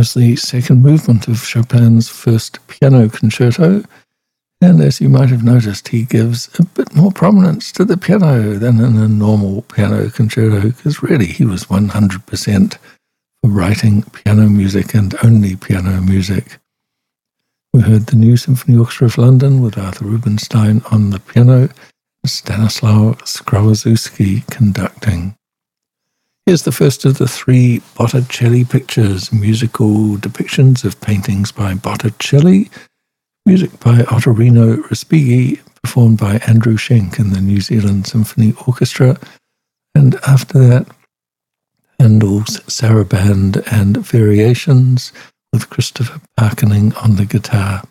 was the second movement of Chopin's first piano concerto, and as you might have noticed, he gives a bit more prominence to the piano than in a normal piano concerto, because really he was 100% for writing piano music and only piano music. We heard the New Symphony Orchestra of London with Arthur Rubinstein on the piano, Stanislaw Skrowaczewski conducting. Here's the first of the 3 Botticelli pictures, musical depictions of paintings by Botticelli, music by Ottorino Respighi, performed by Andrew Schenk in the New Zealand Symphony Orchestra, and after that, Handel's Saraband and Variations with Christopher Parkening on the guitar.